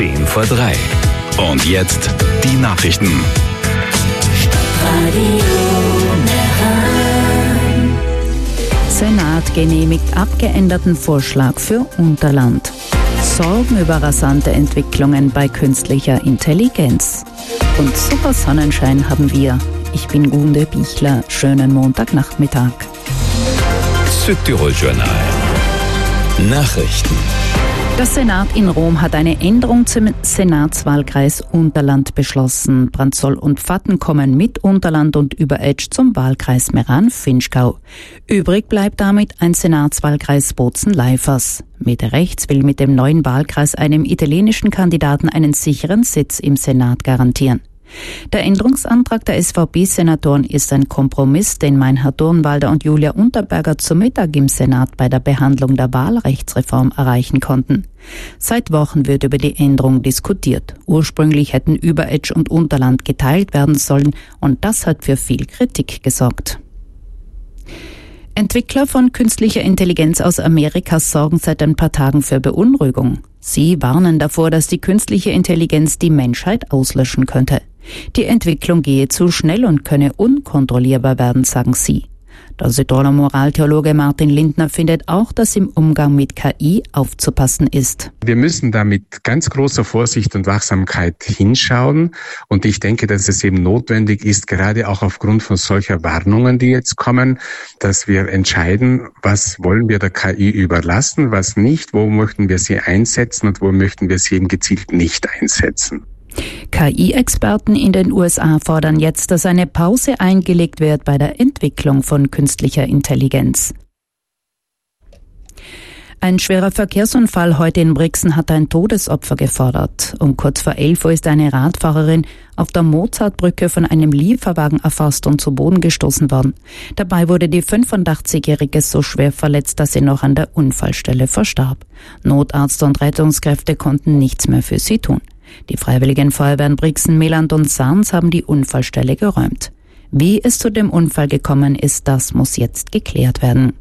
10 vor 3. Und jetzt die Nachrichten. Senat genehmigt abgeänderten Vorschlag für Unterland. Sorgen über rasante Entwicklungen bei künstlicher Intelligenz. Und super Sonnenschein haben wir. Ich bin Gunde Bichler. Schönen Montagnachmittag. Südtirol Journal. Nachrichten. Der Senat in Rom hat eine Änderung zum Senatswahlkreis Unterland beschlossen. Brandsol und Pfatten kommen mit Unterland und Überetsch zum Wahlkreis Meran-Finchgau. Übrig bleibt damit ein Senatswahlkreis Bozen-Leifers. Mitte rechts will mit dem neuen Wahlkreis einem italienischen Kandidaten einen sicheren Sitz im Senat garantieren. Der Änderungsantrag der SVP-Senatoren ist ein Kompromiss, den Meinhard Durnwalder und Julia Unterberger zum Mittag im Senat bei der Behandlung der Wahlrechtsreform erreichen konnten. Seit Wochen wird über die Änderung diskutiert. Ursprünglich hätten Überetsch und Unterland geteilt werden sollen und das hat für viel Kritik gesorgt. Entwickler von künstlicher Intelligenz aus Amerika sorgen seit ein paar Tagen für Beunruhigung. Sie warnen davor, dass die künstliche Intelligenz die Menschheit auslöschen könnte. Die Entwicklung gehe zu schnell und könne unkontrollierbar werden, sagen sie. Der Südtiroler Moraltheologe Martin Lindner findet auch, dass im Umgang mit KI aufzupassen ist. Wir müssen da mit ganz großer Vorsicht und Wachsamkeit hinschauen. Und ich denke, dass es eben notwendig ist, gerade auch aufgrund von solcher Warnungen, die jetzt kommen, dass wir entscheiden, was wollen wir der KI überlassen, was nicht, wo möchten wir sie einsetzen und wo möchten wir sie eben gezielt nicht einsetzen. KI-Experten in den USA fordern jetzt, dass eine Pause eingelegt wird bei der Entwicklung von künstlicher Intelligenz. Ein schwerer Verkehrsunfall heute in Brixen hat ein Todesopfer gefordert. Um kurz vor 11 Uhr ist eine Radfahrerin auf der Mozartbrücke von einem Lieferwagen erfasst und zu Boden gestoßen worden. Dabei wurde die 85-Jährige so schwer verletzt, dass sie noch an der Unfallstelle verstarb. Notarzt und Rettungskräfte konnten nichts mehr für sie tun. Die Freiwilligen Feuerwehren Brixen, Meland und Sarns haben die Unfallstelle geräumt. Wie es zu dem Unfall gekommen ist, das muss jetzt geklärt werden.